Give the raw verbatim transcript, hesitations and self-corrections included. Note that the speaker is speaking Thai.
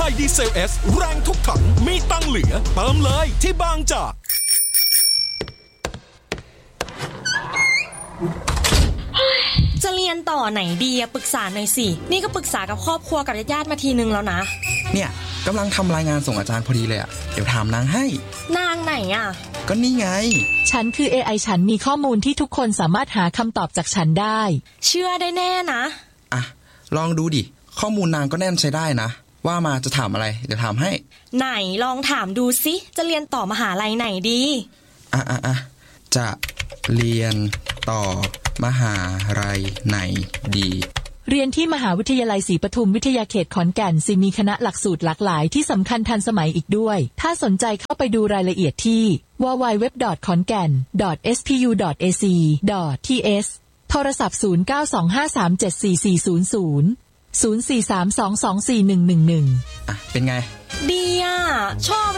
Hyundai Diesel S แรงทุกถังมีตังเหลือเติมเลยที่บางจากจะเรียนต่อไหนดีอะปรึกษาหน่อยสินี่ก็ปรึกษากับครอบครัวกับญาติๆมาทีนึงแล้วนะเนี่ยกำลังทำรายงานส่งอาจารย์พอดีเลยอะเดี๋ยวถามนางให้นางไหนอะก็นี่ไงฉันคือ เอ ไอ ฉันมีข้อมูลที่ทุกคนสามารถหาคำตอบจากฉันได้เชื่อได้แน่นะอ่ะลองดูดิข้อมูลนางก็แน่นใช้ได้นะว่ามาจะถามอะไรเดี๋ยวถามให้ไหนลองถามดูสิจะเรียนต่อมหาลัยไหนดีอ่ะอ่ะอ่ะจะเรียนต่อมหาลัยไหนดีเรียนที่มหาวิทยาลัยศรีปทุมวิทยาเขตขอนแก่นสิมีคณะหลักสูตรหลากหลายที่สำคัญทันสมัยอีกด้วยถ้าสนใจเข้าไปดูรายละเอียดที่ ดับเบิลยู ดับเบิลยู ดับเบิลยู ดอท ขอนแก่น ดอท เอส พี ยู ดอท เอ ซี ดอท ที เอส โทรศัพท์ศูนย์ เก้า สอง ห้า สาม เจ็ด สี่ สี่ ศูนย์ ศูนย์ ศูนย์ สี่ สาม สอง สอง สี่ หนึ่ง หนึ่ง หนึ่งอ่ะเป็นไงดีอ่ะชอบ